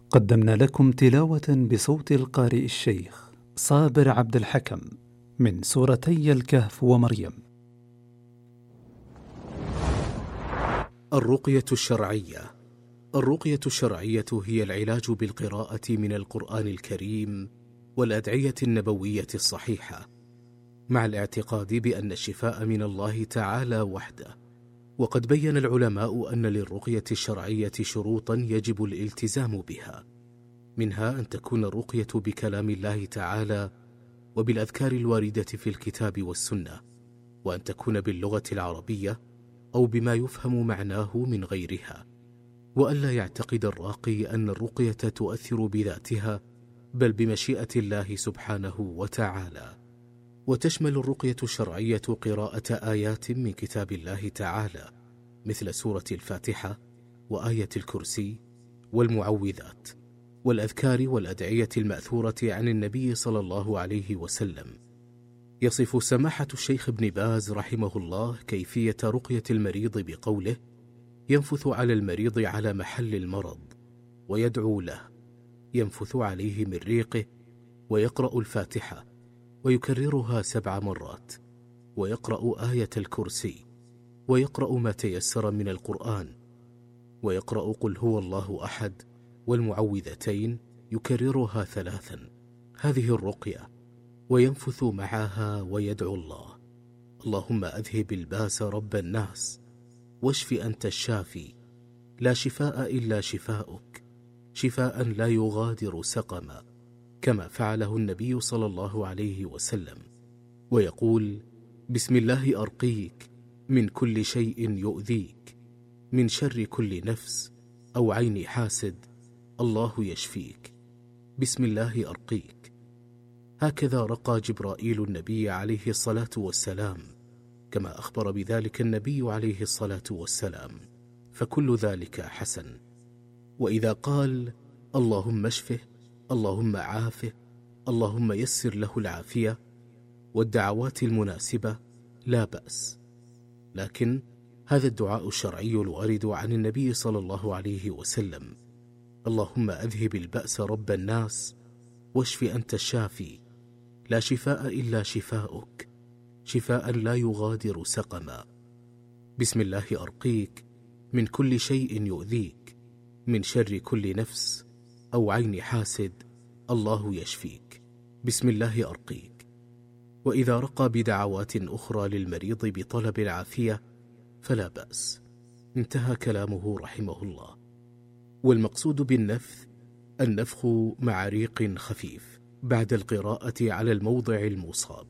قدمنا لكم تلاوة بصوت القارئ الشيخ صابر عبد الحكم من سورتي الكهف ومريم. الرقية الشرعية. الرقية الشرعية هي العلاج بالقراءة من القرآن الكريم والأدعية النبوية الصحيحة، مع الاعتقاد بأن الشفاء من الله تعالى وحده. وقد بين العلماء أن للرقية الشرعية شروطا يجب الالتزام بها، منها أن تكون الرقية بكلام الله تعالى وبالأذكار الواردة في الكتاب والسنة، وأن تكون باللغة العربية أو بما يفهم معناه من غيرها، وألا يعتقد الراقي أن الرقية تؤثر بذاتها بل بمشيئة الله سبحانه وتعالى. وتشمل الرقية الشرعية قراءة آيات من كتاب الله تعالى مثل سورة الفاتحة وآية الكرسي والمعوذات والأذكار والأدعية المأثورة عن النبي صلى الله عليه وسلم. يصف سماحة الشيخ ابن باز رحمه الله كيفية رقية المريض بقوله: ينفث على المريض على محل المرض ويدعو له، ينفث عليه من ريقه ويقرأ الفاتحة ويكررها 7 مرات، ويقرأ آية الكرسي، ويقرأ ما تيسر من القرآن، ويقرأ قل هو الله أحد والمعوذتين يكررها 3. هذه الرقية. وينفث معها ويدعو الله: اللهم أذهب الباس رب الناس واشف أنت الشافي، لا شفاء إلا شفاؤك، شفاء لا يغادر سقما، كما فعله النبي صلى الله عليه وسلم. ويقول: بسم الله أرقيك من كل شيء يؤذيك، من شر كل نفس أو عين حاسد، الله يشفيك، بسم الله أرقيك. هكذا رقى جبرائيل النبي عليه الصلاة والسلام، كما أخبر بذلك النبي عليه الصلاة والسلام، فكل ذلك حسن. وإذا قال: اللهم اشفه، اللهم عافه، اللهم يسر له العافية والدعوات المناسبة، لا بأس. لكن هذا الدعاء الشرعي الوارد عن النبي صلى الله عليه وسلم: اللهم أذهب البأس رب الناس واشف أنت الشافي، لا شفاء إلا شفاؤك، شفاء لا يغادر سقما، بسم الله أرقيك من كل شيء يؤذيك، من شر كل نفس أو عين حاسد، الله يشفيك، بسم الله أرقيك. وإذا رقى بدعوات أخرى للمريض بطلب العافية فلا بأس. انتهى كلامه رحمه الله. والمقصود بالنفث النفخ مع ريق خفيف بعد القراءة على الموضع المصاب.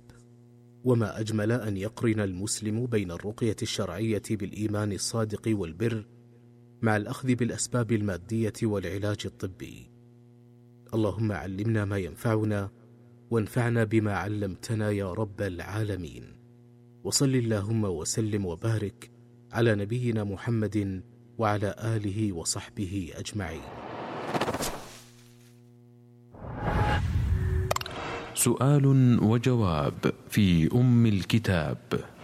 وما أجمل أن يقرن المسلم بين الرقية الشرعية بالإيمان الصادق والبر مع الأخذ بالأسباب المادية والعلاج الطبي. اللهم علمنا ما ينفعنا وانفعنا بما علمتنا يا رب العالمين. وصل اللهم وسلم وبارك على نبينا محمد وعلى آله وصحبه أجمعين. سؤال وجواب في أم الكتاب.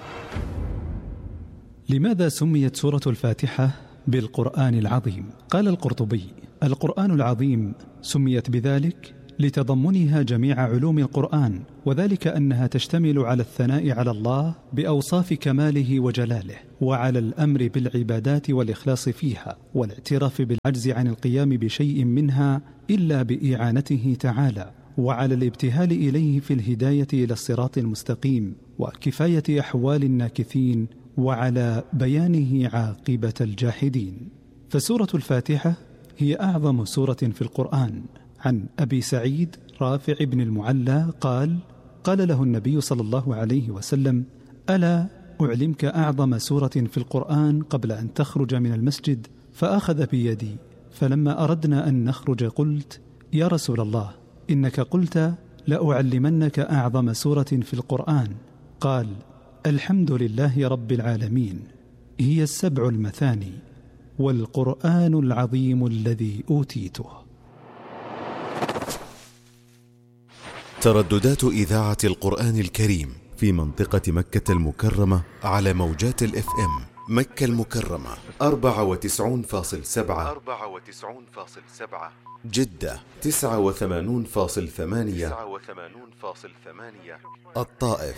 لماذا سميت سورة الفاتحة بالقرآن العظيم؟ قال القرطبي: القرآن العظيم سميت بذلك لتضمنها جميع علوم القرآن، وذلك أنها تشتمل على الثناء على الله بأوصاف كماله وجلاله، وعلى الأمر بالعبادات والإخلاص فيها، والاعتراف بالعجز عن القيام بشيء منها إلا بإعانته تعالى، وعلى الابتهال إليه في الهداية إلى الصراط المستقيم وكفاية أحوال الناكثين، وعلى بيانه عاقبة الجاحدين. فسورة الفاتحة هي أعظم سورة في القرآن. عن أبي سعيد رافع بن المعلى قال: قال له النبي صلى الله عليه وسلم: ألا أعلمك أعظم سورة في القرآن قبل أن تخرج من المسجد؟ فأخذ بيدي، فلما أردنا أن نخرج قلت: يا رسول الله، إنك قلت لأعلمنك أعظم سورة في القرآن. قال: الحمد لله رب العالمين، هي 7 المثاني، والقرآن العظيم الذي أوتيته. ترددات إذاعة القرآن الكريم في منطقة مكة المكرمة على موجات الFM مكة المكرمة 94.7، جدة 89.8، الطائف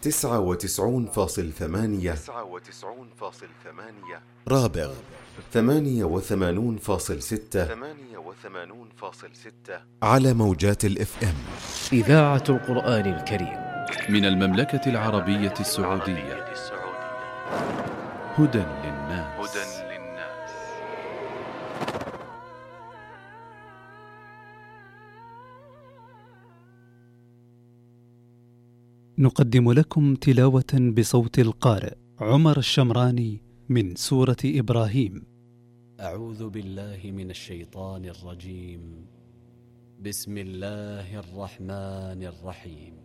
99.8، رابغ 88.6 على موجات الFM. إذاعة القرآن الكريم من المملكة العربية السعودية. هدى للناس. نقدم لكم تلاوة بصوت القارئ عمر الشمراني من سورة إبراهيم. أعوذ بالله من الشيطان الرجيم. بسم الله الرحمن الرحيم.